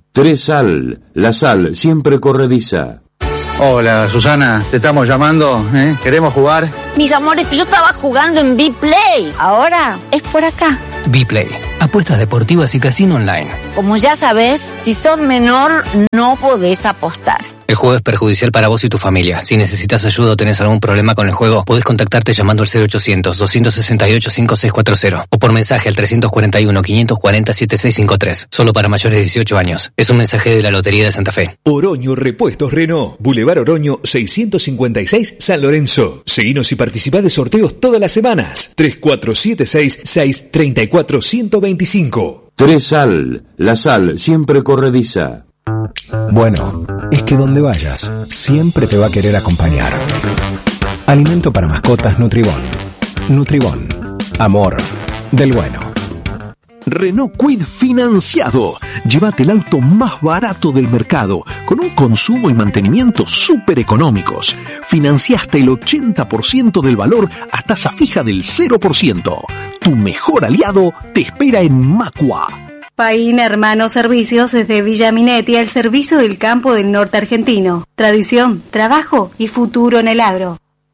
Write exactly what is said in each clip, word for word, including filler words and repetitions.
Tres Sal, la sal siempre corrediza. Hola, Susana, te estamos llamando, ¿eh? ¿Queremos jugar? Mis amores, yo estaba jugando en B-Play. Ahora es por acá. B-Play, apuestas deportivas y casino online. Como ya sabes, si sos menor, no podés apostar. El juego es perjudicial para vos y tu familia. Si necesitas ayuda o tenés algún problema con el juego, podés contactarte llamando al cero ochocientos, doscientos sesenta y ocho, cincuenta y seis cuarenta o por mensaje al trescientos cuarenta y uno, quinientos cuarenta, setenta y seis cincuenta y tres. Solo para mayores de dieciocho años. Es un mensaje de la Lotería de Santa Fe. Oroño Repuestos Renault, Boulevard Oroño seiscientos cincuenta y seis, San Lorenzo. Seguinos y participá de sorteos todas las semanas. tres cuatro siete seis, seis tres cuatro, uno cero dos cinco. Tres Sal, la sal siempre corrediza. Bueno, es que donde vayas, siempre te va a querer acompañar. Alimento para mascotas Nutribón. Nutribón. Amor del bueno. Renault Kwid financiado. Llévate el auto más barato del mercado, con un consumo y mantenimiento súper económicos. Financiaste el ochenta por ciento del valor a tasa fija del cero por ciento. Tu mejor aliado te espera en Macua. Paín Hermanos Servicios desde Villa Minetti, al servicio del campo del norte argentino. Tradición, trabajo y futuro en el agro.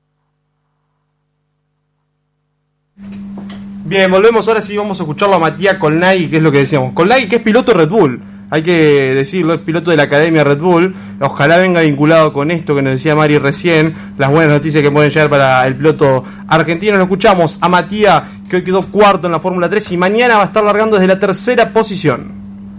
Bien, volvemos ahora sí, vamos a escucharlo a Matías Colnaghi, que es lo que decíamos. Colnaghi, que es piloto Red Bull, hay que decirlo, es piloto de la Academia Red Bull. Ojalá venga vinculado con esto que nos decía Mari recién, las buenas noticias que pueden llegar para el piloto argentino. Lo escuchamos a Matías, que hoy quedó cuarto en la Fórmula tres y mañana va a estar largando desde la tercera posición.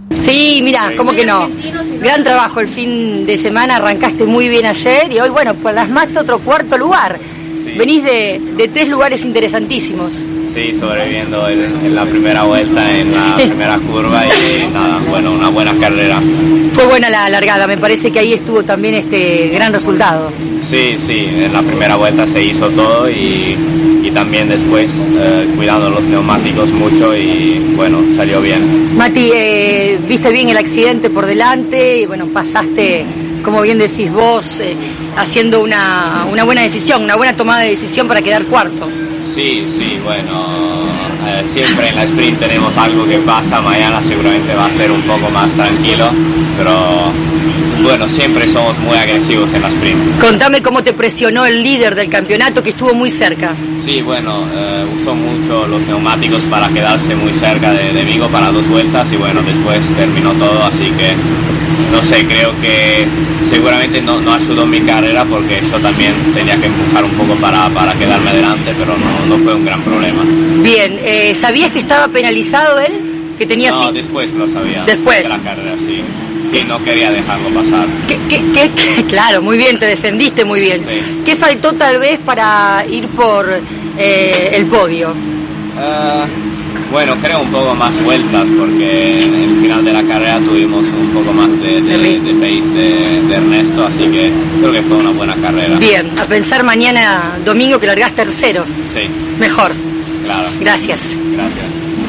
Sí, mira, ¿cómo que no? Gran trabajo el fin de semana, arrancaste muy bien ayer y hoy, bueno, pues plasmaste otro cuarto lugar. Sí. Venís de, de tres lugares interesantísimos. Sí, sobreviviendo en, en la primera vuelta, en la sí. primera curva y nada, bueno, una buena carrera. Fue buena la largada, me parece que ahí estuvo también este gran resultado. Sí, sí, en la primera vuelta se hizo todo y, y también después eh, cuidando los neumáticos mucho y bueno, salió bien. Mati, eh, viste bien el accidente por delante y bueno, pasaste, como bien decís vos, eh, haciendo una, una buena decisión, una buena tomada de decisión para quedar cuarto. Sí, sí, bueno, eh, siempre en la sprint tenemos algo que pasa, mañana seguramente va a ser un poco más tranquilo, pero bueno, siempre somos muy agresivos en la sprint. Contame cómo te presionó el líder del campeonato que estuvo muy cerca. Sí, bueno, eh, usó mucho los neumáticos para quedarse muy cerca de, de Vigo para dos vueltas y bueno, después terminó todo, así que no sé, creo que seguramente no, no ayudó mi carrera porque yo también tenía que empujar un poco para, para quedarme delante, pero no, no fue un gran problema. Bien, eh, ¿sabías que estaba penalizado él? Que tenía no, sí... después lo sabía. Después. De la carrera, sí. Sí, no quería dejarlo pasar. ¿Qué, qué, qué, qué? Claro, muy bien, te defendiste muy bien. Sí. ¿Qué faltó tal vez para ir por eh, el podio? Uh, bueno, creo un poco más vueltas porque en el final de la carrera tuvimos un poco más de, de, de pace de, de Ernesto, así que creo que fue una buena carrera. Bien, a pensar mañana domingo que largás tercero. Sí. Mejor. Claro. Gracias. Gracias.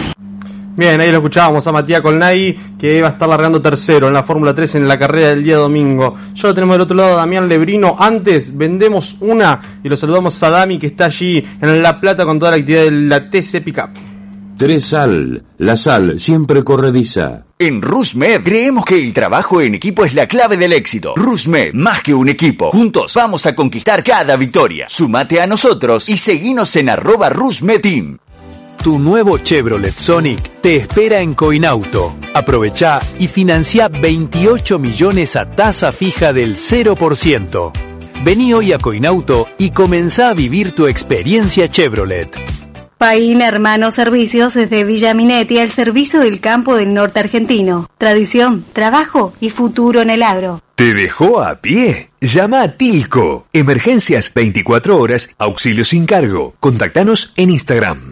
Bien, ahí lo escuchábamos a Matías Colnaghi, que va a estar largando tercero en la Fórmula tres en la carrera del día domingo. Ya lo tenemos del otro lado a Damián Lebrino. Antes, vendemos una y lo saludamos a Dami, que está allí en La Plata con toda la actividad de la T C Pickup. Tres Sal, la sal siempre corrediza. En RusMed creemos que el trabajo en equipo es la clave del éxito. RusMed, más que un equipo. Juntos vamos a conquistar cada victoria. Sumate a nosotros y seguinos en arroba RusMedTeam. Tu nuevo Chevrolet Sonic te espera en Coinauto. Aprovechá y financia veintiocho millones a tasa fija del cero por ciento. Vení hoy a Coinauto y comenzá a vivir tu experiencia Chevrolet. Paín Hermanos Servicios desde Villa Minetti, al servicio del campo del norte argentino. Tradición, trabajo y futuro en el agro. ¿Te dejó a pie? Llama a Tilco. Emergencias veinticuatro horas, auxilio sin cargo. Contactanos en Instagram.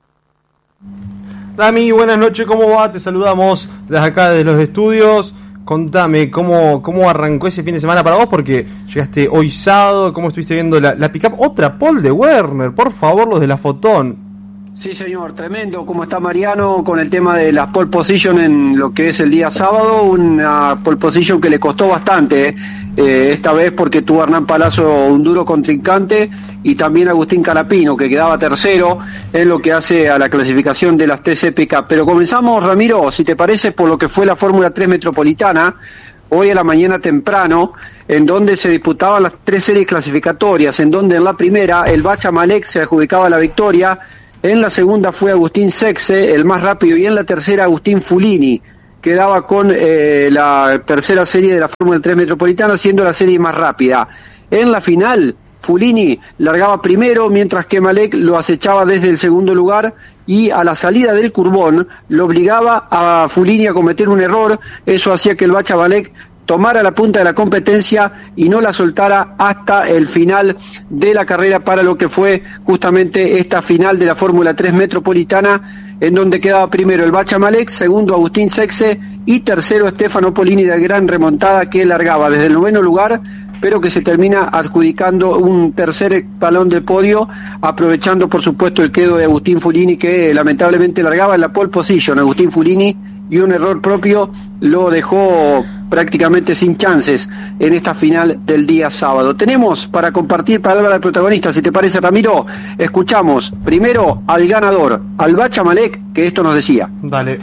Dami, buenas noches, ¿cómo va? Te saludamos desde acá de los estudios. Contame, ¿cómo, cómo arrancó ese fin de semana para vos? Porque llegaste hoy sábado, ¿cómo estuviste viendo la, la pick-up? Otra pole de Werner, por favor, los de la Fotón. Sí, señor, tremendo. ¿Cómo está Mariano con el tema de las pole position en lo que es el día sábado? Una pole position que le costó bastante, ¿eh? eh, esta vez porque tuvo a Hernán Palazzo un duro contrincante y también Agustín Canapino, que quedaba tercero en lo que hace a la clasificación de las T C P K. Pero comenzamos, Ramiro, si te parece, por lo que fue la Fórmula tres Metropolitana, hoy a la mañana temprano, en donde se disputaban las tres series clasificatorias, en donde en la primera el Bacha Malek se adjudicaba la victoria, en la segunda fue Agustín Sexe, el más rápido, y en la tercera Agustín Fulini, quedaba con eh, la tercera serie de la Fórmula tres Metropolitana, siendo la serie más rápida. En la final, Fulini largaba primero, mientras que Malek lo acechaba desde el segundo lugar, y a la salida del curbón lo obligaba a Fulini a cometer un error. Eso hacía que el Bacha Malek tomara la punta de la competencia y no la soltara hasta el final de la carrera, para lo que fue justamente esta final de la Fórmula tres Metropolitana, en donde quedaba primero el Bacha Malek, segundo Agustín Sexe y tercero Stefano Polini, de gran remontada, que largaba desde el noveno lugar, pero que se termina adjudicando un tercer balón de podio, aprovechando por supuesto el quedo de Agustín Fulini, que lamentablemente largaba en la pole position. Agustín Fulini, y un error propio lo dejó prácticamente sin chances en esta final del día sábado. Tenemos para compartir palabra del protagonista, si te parece, Ramiro. Escuchamos primero al ganador, al Bacha Malek, que esto nos decía. Dale.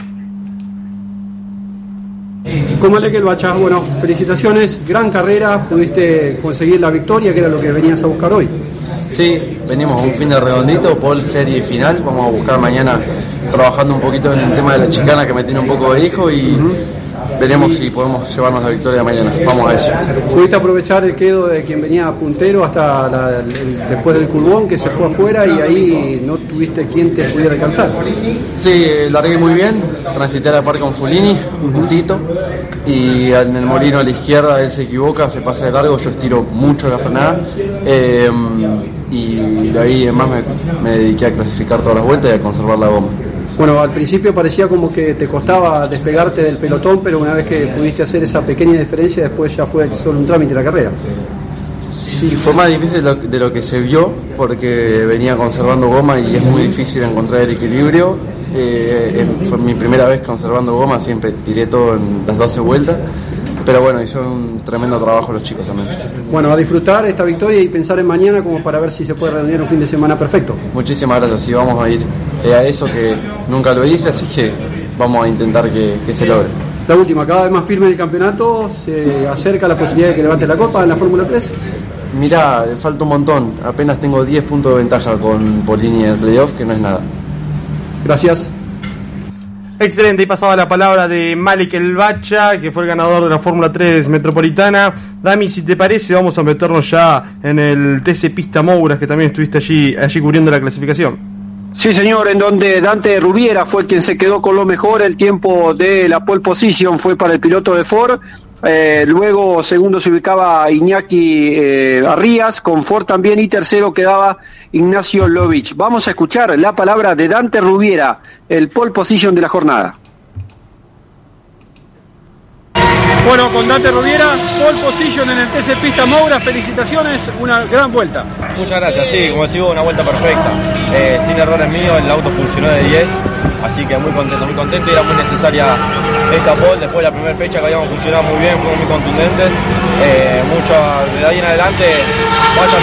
¿Cómo Malek el Bacha? Bueno, felicitaciones, gran carrera, pudiste conseguir la victoria, que era lo que venías a buscar hoy. Sí, venimos a un fin de redondito, pole, serie y final. Vamos a buscar mañana, trabajando un poquito en el tema de la chicana, que me tiene un poco de hijo, y uh-huh. veremos si podemos llevarnos la victoria mañana. Vamos a eso. ¿Pudiste aprovechar el quedo de quien venía puntero hasta la, el, después del curbón, que se fue afuera, y ahí no tuviste quien te pudiera alcanzar? Sí, largué muy bien, transité a la par con Fulini, uh-huh. justito, y en el molino a la izquierda él se equivoca, se pasa de largo, yo estiro mucho la frenada, eh, y de ahí además me, me dediqué a clasificar todas las vueltas y a conservar la goma. Bueno, al principio parecía como que te costaba despegarte del pelotón, pero una vez que pudiste hacer esa pequeña diferencia, después ya fue solo un trámite la carrera. Sí, fue más difícil de lo, de lo que se vio, porque venía conservando goma y es muy difícil encontrar el equilibrio. Eh, fue mi primera vez conservando goma, siempre tiré todo en las doce vueltas, pero bueno, hizo un tremendo trabajo los chicos también. Bueno, a disfrutar esta victoria y pensar en mañana, como para ver si se puede reunir un fin de semana perfecto. Muchísimas gracias, y vamos a ir eh, a eso, que nunca lo hice, así que vamos a intentar que, que se logre. La última, cada vez más firme en el campeonato, ¿se acerca la posibilidad de que levante la copa en la Fórmula tres? Mirá, falta un montón, apenas tengo diez puntos de ventaja con Polini en el playoff, que no es nada. Gracias. Excelente, y pasaba la palabra de Malek el Bacha, que fue el ganador de la Fórmula tres Metropolitana. Dami, si te parece, vamos a meternos ya en el T C Pista Mouras, que también estuviste allí, allí cubriendo la clasificación. Sí, señor, en donde Dante Rubiera fue quien se quedó con lo mejor. El tiempo de la pole position fue para el piloto de Ford. Eh, luego segundo se ubicaba Iñaki eh, Arrías con Ford también, y tercero quedaba Ignacio Lovich. Vamos a escuchar la palabra de Dante Rubiera, el pole position de la jornada. Bueno, con Dante Rubiera, pole position en el T C Pista Moura, felicitaciones, una gran vuelta. Muchas gracias, sí, como decía, una vuelta perfecta, eh, sin errores míos, el auto funcionó de diez, así que muy contento, muy contento, y era muy necesaria esta pole, después de la primera fecha que habíamos funcionado muy bien, fuimos muy contundentes, eh, mucho de ahí en adelante, vaya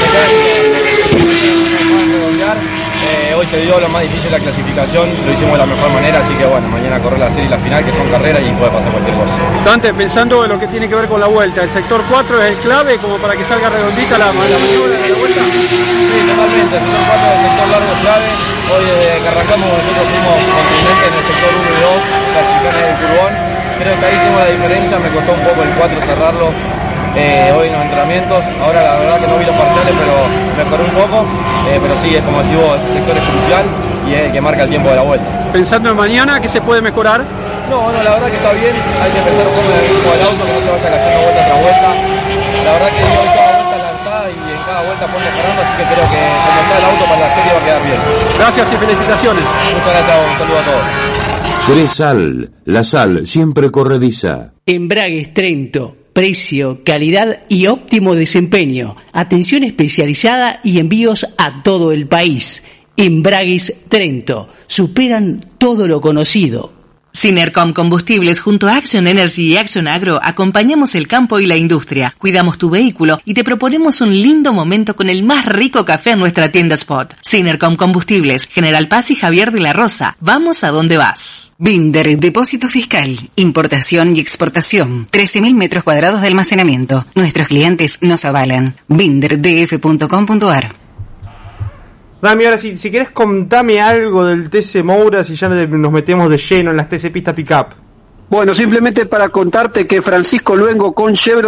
mecánica, eh, hoy se dio lo más difícil la clasificación, lo hicimos de la mejor manera, así que bueno, mañana correr la serie y la final, que son carreras, y puede pasar cualquier cosa. Dante, pensando en lo que tiene que ver con la vuelta, ¿el sector cuatro es el clave como para que salga redondita la, la maniobra de la vuelta? Sí, totalmente, el sector cuatro es el sector largo es clave. Hoy desde que arrancamos nosotros fuimos contundentes en el sector uno y dos, la chicana del curbón. Creo que ahí hicimos la diferencia, me costó un poco el cuatro cerrarlo eh, hoy en los entrenamientos. Ahora la verdad que no vi los parciales, pero mejoró un poco, eh, pero sí, es como decís vos, ese sector es crucial y es el que marca el tiempo de la vuelta. Pensando en mañana, ¿qué se puede mejorar? No, no, la verdad que está bien, hay que pensar un poco en el ritmo del auto, que no se vaya cayendo vuelta tras vuelta. La verdad que hoy cada vuelta lanzada y en cada vuelta fue mejorando, así que creo que como está el auto para la serie va a quedar bien. Gracias y felicitaciones. Muchas gracias, un saludo a todos. Tres Sal, la sal siempre corrediza. Embragues Trento, precio, calidad y óptimo desempeño. Atención especializada y envíos a todo el país. Embragues Trento, superan todo lo conocido. Synercom Combustibles junto a Action Energy y Action Agro acompañamos el campo y la industria, cuidamos tu vehículo y te proponemos un lindo momento con el más rico café en nuestra tienda Spot. Synercom Combustibles, General Paz y Javier de la Rosa. Vamos a donde vas. Binder, depósito fiscal, importación y exportación. trece mil metros cuadrados de almacenamiento. Nuestros clientes nos avalan. binder d f punto com punto a r. Dami, ahora si, si querés contame algo del T C Moura, si ya nos metemos de lleno en las T C Pista Pickup. Bueno, simplemente para contarte que Francisco Luengo con Chevrolet